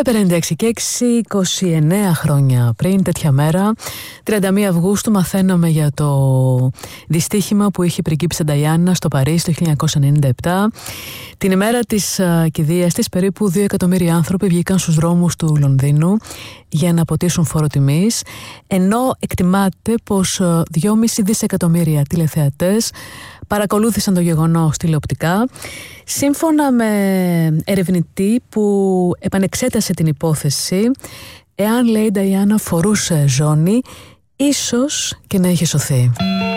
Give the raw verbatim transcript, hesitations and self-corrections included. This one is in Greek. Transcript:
πενήντα έξι και έξι, είκοσι εννέα χρόνια πριν, τέτοια μέρα, τριάντα μία Αυγούστου, μαθαίναμε για το δυστύχημα που είχε η πριγκίπισσα Νταϊάννα στο Παρίσι το χίλια εννιακόσια ενενήντα επτά. Την ημέρα της uh, κηδείας της, περίπου δύο εκατομμύρια άνθρωποι βγήκαν στους δρόμους του Λονδίνου για να αποτίσουν φόρο τιμής, ενώ εκτιμάται πως uh, δυόμισι δισεκατομμύρια τηλεθεατές παρακολούθησαν το γεγονός τηλεοπτικά. Σύμφωνα με ερευνητή που επανεξέτασε την υπόθεση, εάν, λέει, η Νταϊάννα φορούσε ζώνη, ίσως και να είχε σωθεί.